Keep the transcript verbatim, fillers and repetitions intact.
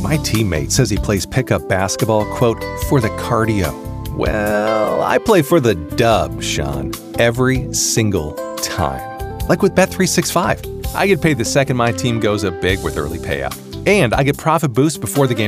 My teammate says he plays pickup basketball, quote, for the cardio. Well, I play for the dub, Sean, every single time. Like with Bet three sixty-five. I get paid the second my team goes up big with early payout. And I get profit boost before the game